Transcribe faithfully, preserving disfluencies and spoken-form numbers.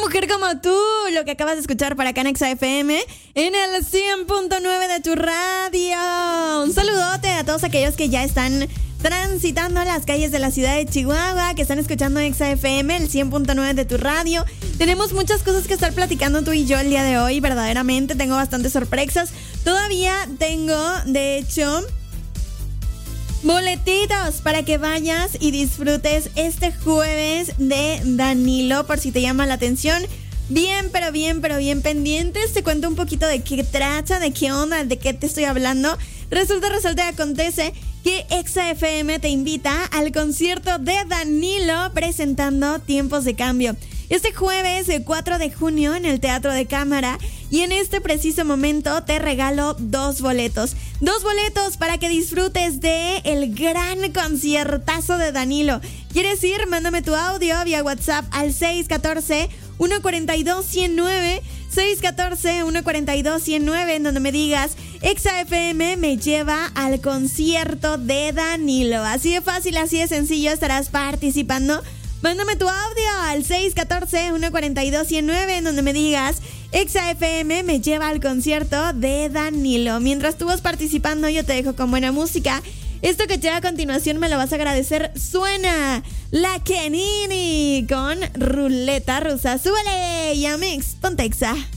mujer como tú, lo que acabas de escuchar para acá en Exa F M en el cien punto nueve de tu radio. Un saludote a todos aquellos que ya están transitando las calles de la ciudad de Chihuahua, que están escuchando Exa F M, el cien punto nueve de tu radio. Tenemos muchas cosas que estar platicando tú y yo el día de hoy, verdaderamente. Tengo bastantes sorpresas. Todavía tengo, de hecho, boletitos para que vayas y disfrutes este jueves de Danilo, por si te llama la atención. Bien, pero bien, pero bien pendientes. Te cuento un poquito de qué trata, de qué onda, de qué te estoy hablando. Resulta, resulta y acontece que Exa F M te invita al concierto de Danilo presentando Tiempos de Cambio. Este jueves, el cuatro de junio, en el Teatro de Cámara. Y en este preciso momento te regalo dos boletos. Dos boletos para que disfrutes de el gran conciertazo de Danilo. ¿Quieres ir? Mándame tu audio vía WhatsApp al seis uno cuatro, uno cuatro dos, uno cero nueve. seis uno cuatro, uno cuatro dos, uno cero nueve, en donde me digas Exa F M me lleva al concierto de Danilo. Así de fácil, así de sencillo estarás participando. Mándame tu audio al seis uno cuatro, uno cuatro dos, uno cero nueve, en donde me digas Exa F M me lleva al concierto de Danilo. Mientras tú vas participando, yo te dejo con buena música. Esto que llega a continuación me lo vas a agradecer. Suena La Kenini con Ruleta Rusa. Súbele, Yamix, ponte Exa.